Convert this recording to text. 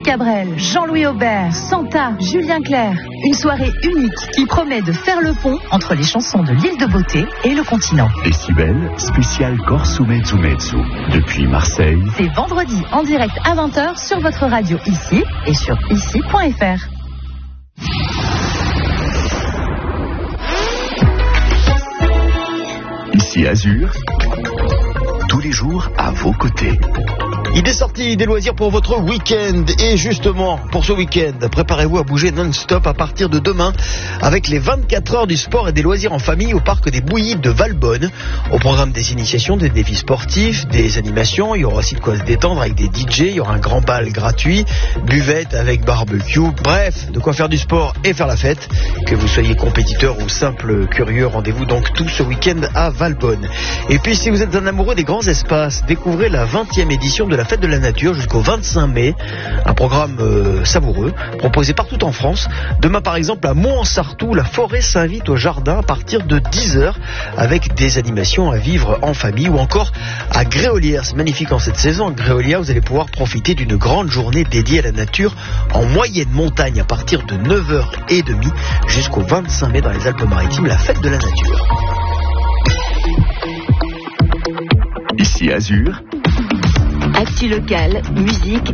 Cabrel, Jean-Louis Aubert, Santa, Julien Clerc. Une soirée unique qui promet de faire le pont entre les chansons de l'île de Beauté et le continent. Décibel, spécial Corso Mezzo Mezzo. Depuis Marseille. C'est vendredi en direct à 20h sur votre radio ici et sur ici.fr. Ici Azur, tous les jours à vos côtés. Il est sorti des loisirs pour votre week-end. Et justement, pour ce week-end, préparez-vous à bouger non-stop à partir de demain avec les 24 heures du sport et des loisirs en famille au parc des Bouillies de Valbonne. Au programme des initiations, des défis sportifs, des animations. Il y aura aussi de quoi se détendre avec des DJ. Il y aura un grand bal gratuit, buvette avec barbecue. Bref, de quoi faire du sport et faire la fête. Que vous soyez compétiteur ou simple curieux, rendez-vous donc tout ce week-end à Valbonne. Et puis, si vous êtes un amoureux des grands espaces, découvrez la 20e édition de la Fête de la Nature jusqu'au 25 mai. Un programme savoureux, proposé partout en France. Demain, par exemple, à Mont-en-Sartoux, la forêt s'invite au jardin à partir de 10h avec des animations à vivre en famille, ou encore à Gréolière. C'est magnifique en cette saison. À Gréolière, vous allez pouvoir profiter d'une grande journée dédiée à la nature en moyenne montagne à partir de 9h30 jusqu'au 25 mai dans les Alpes-Maritimes, la Fête de la Nature. Ici Azur. Actu local, musique